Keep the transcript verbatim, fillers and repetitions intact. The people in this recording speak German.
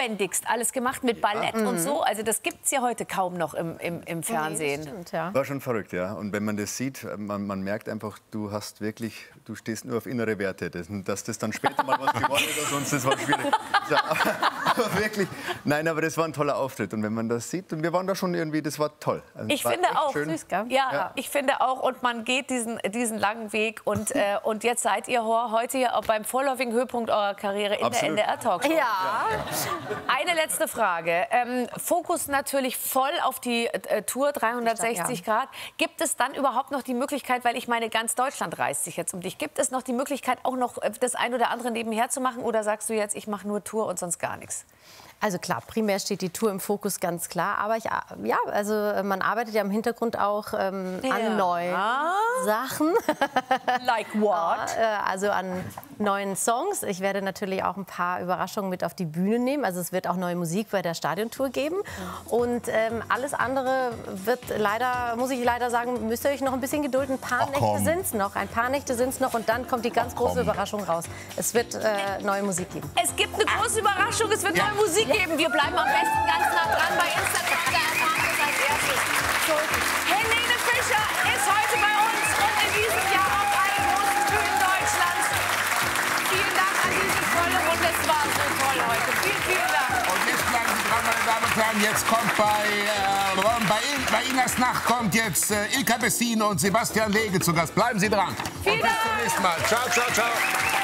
aufwendigst alles gemacht mit Ballett ja. und so. Also das gibt es ja heute kaum noch im, im, im Fernsehen. Nee, stimmt, ja. War schon verrückt, ja. Und wenn man das sieht, man, man merkt einfach, du hast wirklich, du stehst nur auf innere Werte. Das, dass das dann später mal was geworden ist oder sonst, das war schwierig. Ja, aber wirklich, nein, aber das war ein toller Auftritt. Und wenn man das sieht, und wir waren da schon irgendwie, das war toll. Also Ich war finde echt auch, schön. süß, gell? Ja, ja, ich finde auch. Und man geht diesen, diesen langen Weg. Und, äh, und jetzt seid ihr heute hier auch beim vorläufigen Höhepunkt eurer Karriere in Absolut. der N D R-Talkshow. Ja. Eine letzte Frage. Ähm, Fokus natürlich voll auf die äh, Tour dreihundertsechzig Grad. Gibt es dann überhaupt noch die Möglichkeit, weil ich meine, ganz Deutschland reißt sich jetzt um dich, gibt es noch die Möglichkeit, auch noch das ein oder andere nebenher zu machen? Oder sagst du jetzt, ich mache nur Tour und sonst gar nichts? Also klar, primär steht die Tour im Fokus, ganz klar. Aber ich, ja, also man arbeitet ja im Hintergrund auch ähm, ja. an neuen Sachen. Like what? Also an neuen Songs. Ich werde natürlich auch ein paar Überraschungen mit auf die Bühne nehmen. Also es wird auch neue Musik bei der Stadiontour geben. Und ähm, alles andere wird leider, muss ich leider sagen, müsst ihr euch noch ein bisschen gedulden. Ein paar Ach, Nächte sind es noch. Ein paar Nächte sind es noch. Und dann kommt die ganz Ach, große komm. Überraschung raus. Es wird äh, neue Musik geben. Es gibt eine große Überraschung, es wird Ja. neue Musik geben. Wir bleiben am besten ganz nah dran bei Instagram. Da erfahren wir es als erstes. So, Helene Fischer ist heute bei uns und in diesem Jahr auf allen großen Bühnen Deutschlands. Vielen Dank an diese tolle Runde. Es war so toll heute. Vielen, vielen Dank. Und jetzt bleiben Sie dran, meine Damen und Herren. Jetzt kommt bei, äh, bei, Il bei Inas Nacht kommt jetzt äh, Ilka Bessine und Sebastian Lege zu Gast. Bleiben Sie dran. Vielen und bis Dank. zum nächsten Mal. Ciao, ciao, ciao.